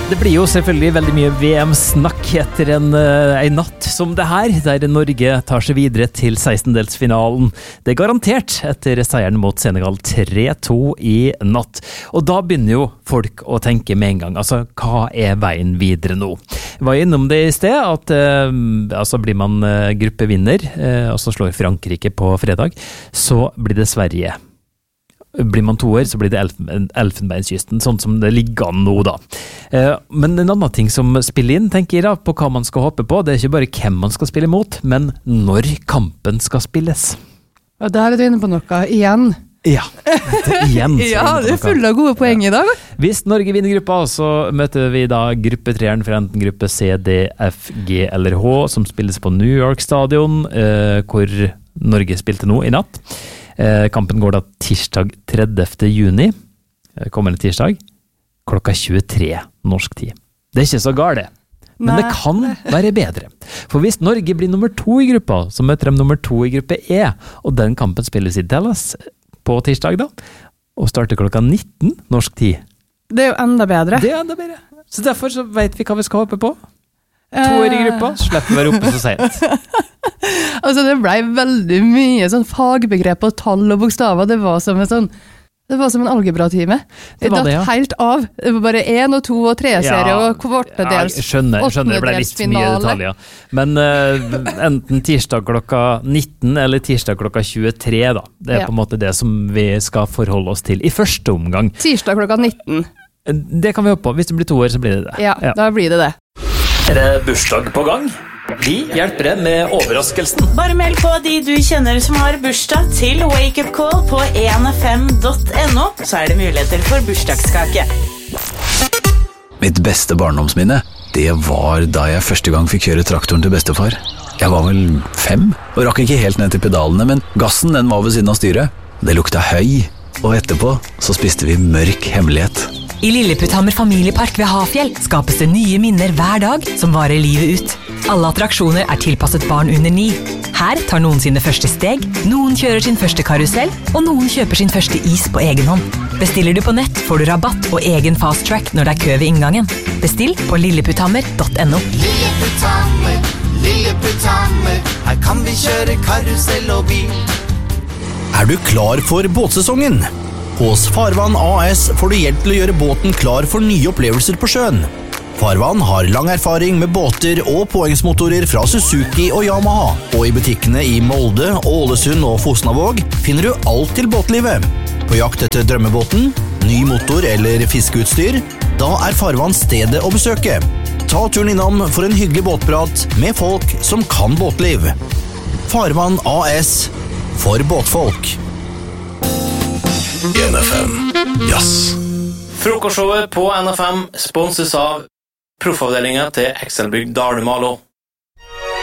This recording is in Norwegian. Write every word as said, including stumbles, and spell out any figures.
Det blir jo selvfølgelig veldig mye V M-snakk etter en, en natt som det her, der Norge tar seg videre til sekstendelsfinalen. Det er garantert etter seieren mot Senegal tre to i natt. Og da begynner jo folk å tenke med en gang, altså hva er veien videre nå? Jeg var innom det i sted, at eh, altså blir man eh, gruppevinner, eh, og så slår Frankrike på fredag, så blir det Sverige. Blir man toer, så blir det elfen, Elfenbenskysten, sånn som det ligger an nå da. Eh, men en annen ting som spiller inn, tenker jeg da, på hva man skal håpe på, det er ikke bare hvem man skal spille mot, men når kampen skal spilles. Ja, der er du inne på noe, igjen. Ja, det, igjen. Ja, du er full av gode poeng i dag. Hvis Norge vinner gruppa, så møter vi da gruppetreeren for enten gruppe C, D, F, G eller H, som spilles på New York Stadion, eh, hvor Norge spilte nå i natt. Eh, kampen går da tirsdag tredjevte juni, eh, kommende tirsdag, klokka tjuetre norsk tid. Det er ikke så galt, men Nei. Det kan være bedre. For hvis Norge blir nummer to i gruppa, så møter de nummer to i gruppe E, og den kampen spilles i Dallas på tirsdag da, og starter klokka nitten norsk tid. Det er jo enda bedre. Det er enda bedre. Så derfor så vet vi hva vi skal håpe på. To år i gruppa, slipper vi være oppe så sent. Altså det ble veldig mye sånn fagbegrep og tall og bokstaver. Det var som en sånn, det var som en algebra-time. Det var det, ja. Helt av. Det var bare en og to og tre serie ja, og kvartedels, ja, skjønner, skjønner, det ble litt mye detaljer. Men uh, enten tirsdag klokka nitten eller tirsdag klokka tjuetre da. Det er ja. På en måte det som vi skal forholde oss til i første omgang. Tirsdag klokka nitten. Det kan vi håpe på. Hvis det blir to år, så blir det det. Ja, ja. Da blir det det. Er det bursdag på gang? Vi hjelper deg med overraskelsen. Bare meld på de du kjenner som har bursdag til Wake Up Call på en f m punktum n o, så er det muligheter for bursdagskake. Mitt beste barndomsminne, det var da jeg første gang fikk kjøre traktoren til bestefar. Jeg var vel fem, og rakk ikke helt ned til pedalene, men gassen den var ved siden av styret. Det lukta høy, og etterpå så spiste vi mørk hemmelighet. I Lilleputthammer familiepark ved Hafjell skapes det nye minner hver dag som varer livet ut. Alle attraksjoner er tilpasset barn under ni. Her tar noen sine første steg, noen kjører sin første karusell, og noen kjøper sin første is på egen hånd. Bestiller du på nett, får du rabatt og egen fast track når det er kø ved inngangen. Bestill på lilleputthammer punktum n o. Lilleputthammer, Lilleputthammer, her kan vi kjøre karusell og bil. Er du klar for båtsesongen? Hos Farvann A S får du hjelp til å gjøre båten klar for nye opplevelser på sjøen. Farvann har lang erfaring med båter og påhengsmotorer fra Suzuki og Yamaha, og i butikkene i Molde, Ålesund og Fosnavåg finner du alt til båtlivet. På jakt etter drømmebåten, ny motor eller fiskeutstyr, da er Farvann stedet å besøke. Ta turen innom for en hyggelig båtprat med folk som kan båtliv. Farvann A S, for båtfolk. N F M, jazz. Frokostshowet på N F M sponses av Proffavdelingen til Ekselbygd Dalmalo.